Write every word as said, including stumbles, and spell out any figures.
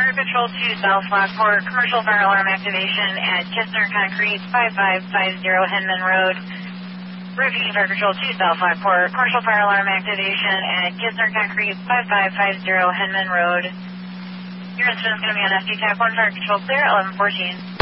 Fire Patrol two South Lockport, commercial fire alarm activation at Kistner Concrete, five five five zero Henman Road. Repeating Fire Patrol two South Lockport, commercial fire alarm activation at Kistner Concrete, five five five zero Henman Road. Your incident is going to be on F D TAC one, Fire Control clear, eleven fourteen.